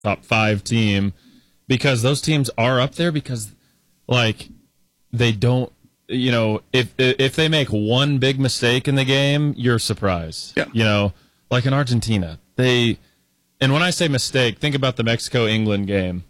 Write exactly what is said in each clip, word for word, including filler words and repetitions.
top five team, because those teams are up there because, like, they don't, you know, if if they make one big mistake in the game, you're surprised. Yeah. You know, like in Argentina, they, and when I say mistake, think about the Mexico-England game.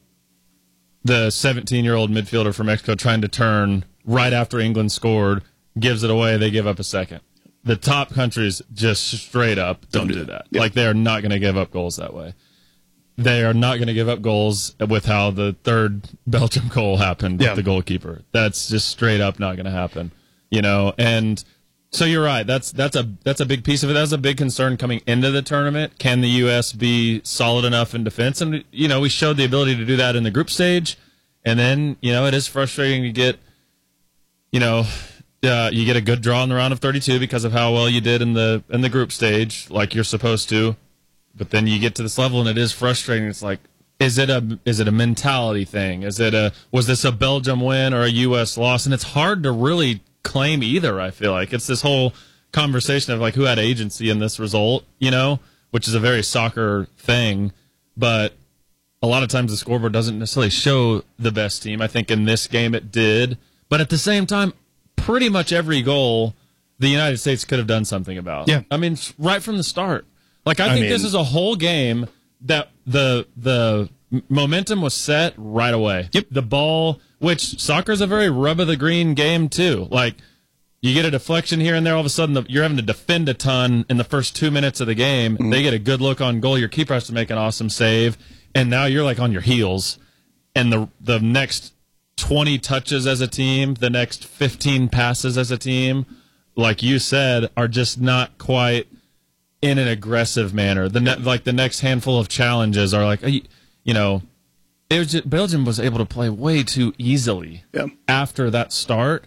The seventeen-year-old midfielder for Mexico trying to turn right after England scored, gives it away, they give up a second. The top countries just straight up don't, don't do that. Yeah. Like, they are not going to give up goals that way. They are not going to give up goals with how the third Belgium goal happened with yeah. the goalkeeper. That's just straight up not going to happen, you know. And so you're right. That's that's a that's a big piece of it. That's a big concern coming into the tournament. Can the U S be solid enough in defense? And you know, we showed the ability to do that in the group stage. And then, you know, it is frustrating to get, you know, uh, you get a good draw in the round of thirty-two because of how well you did in the in the group stage, like you're supposed to. But then you get to this level, and it is frustrating. It's like, is it a is it a mentality thing? Is it a was this a Belgium win or a U S loss? And it's hard to really claim either. I feel like it's this whole conversation of like who had agency in this result, you know, which is a very soccer thing. But a lot of times the scoreboard doesn't necessarily show the best team. I think in this game it did, but at the same time, pretty much every goal the United States could have done something about. Yeah, I mean, right from the start. Like, I think I mean, this is a whole game that the the momentum was set right away. Yep. The ball, which soccer is a very rub-of-the-green game, too. Like, you get a deflection here and there, all of a sudden the, you're having to defend a ton in the first two minutes of the game. Mm-hmm. They get a good look on goal. Your keeper has to make an awesome save. And now you're, like, on your heels. And the the next twenty touches as a team, the next fifteen passes as a team, like you said, are just not quite in an aggressive manner. The ne- like the next handful of challenges are like, you know, it was just, Belgium was able to play way too easily yeah. after that start,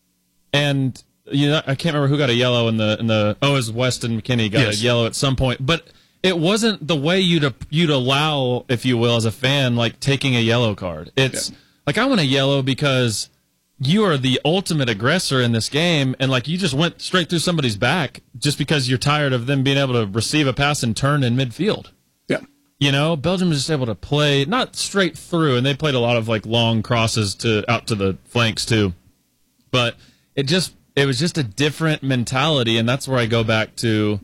and you know, I can't remember who got a yellow in the in the oh, it was Weston McKennie got yes. a yellow at some point, but it wasn't the way you'd you'd allow, if you will, as a fan, like taking a yellow card. It's yeah. like, I want a yellow because you are the ultimate aggressor in this game, and like you just went straight through somebody's back just because you're tired of them being able to receive a pass and turn in midfield. Yeah. You know, Belgium was just able to play not straight through, and they played a lot of like long crosses to out to the flanks too. But it just it was just a different mentality, and that's where I go back to,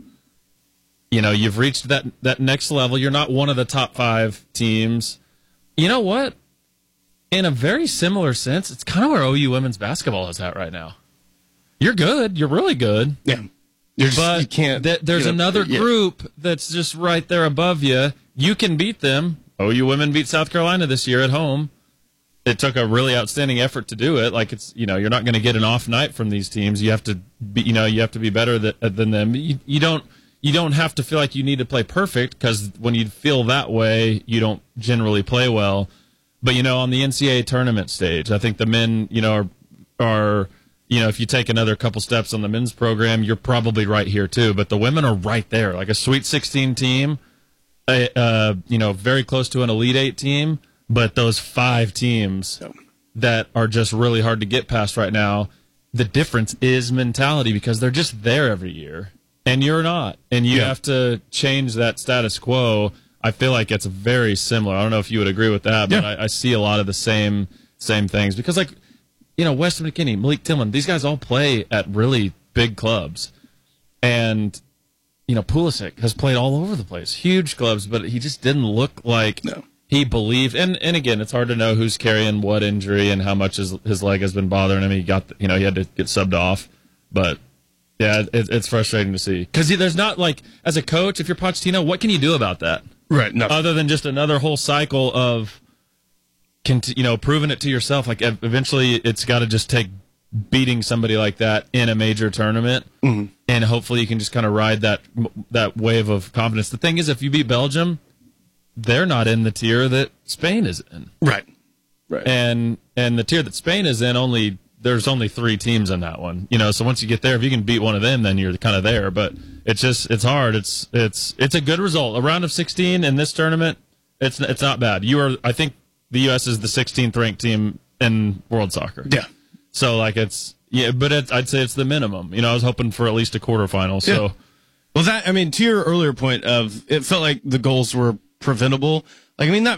you know, you've reached that that next level. You're not one of the top five teams. You know what? In a very similar sense, it's kind of where O U women's basketball is at right now. You're good. You're really good. Yeah. You're just, but you can't, th- there's you know, another yeah. group that's just right there above you. You can beat them. O U women beat South Carolina this year at home. It took a really outstanding effort to do it. Like, it's, you know, you're not going to get an off night from these teams. You have to be, you know, you have to be better th- than them. You, you don't, you don't have to feel like you need to play perfect, because when you feel that way, you don't generally play well. But, you know, on the N C double A tournament stage, I think the men, you know, are, are, you know, if you take another couple steps on the men's program, you're probably right here too. But the women are right there, like a Sweet sixteen team, a, uh, you know, very close to an Elite Eight team. But those five teams that are just really hard to get past right now, the difference is mentality, because they're just there every year, and you're not. And you yeah. have to change that status quo. I feel like it's very similar. I don't know if you would agree with that, but yeah. I, I see a lot of the same same things. Because, like, you know, Weston McKennie, Malik Tillman, these guys all play at really big clubs. And, you know, Pulisic has played all over the place. Huge clubs, but he just didn't look like no. he believed. And, and again, it's hard to know who's carrying what injury and how much his, his leg has been bothering him. He got, the, you know, he had to get subbed off. But, yeah, it, it's frustrating to see. Because there's not, like, as a coach, if you're Pochettino, what can you do about that? Right. Nothing. Other than just another whole cycle of, you know, proving it to yourself. Like, eventually it's got to just take beating somebody like that in a major tournament, mm-hmm. and hopefully you can just kind of ride that that wave of confidence. The thing is, if you beat Belgium, they're not in the tier that Spain is in. Right. Right. And and the tier that Spain is in, only there's only three teams in that one. You know, so once you get there, if you can beat one of them, then you're kind of there. But it's just it's hard. It's it's it's a good result. A round of sixteen in this tournament, it's it's not bad. You are, I think, the U S is the sixteenth ranked team in world soccer. Yeah. So, like, it's, yeah, but it, I'd say it's the minimum. You know, I was hoping for at least a quarterfinal. So, yeah. Well, that, I mean, to your earlier point of, it felt like the goals were preventable. Like, I mean, not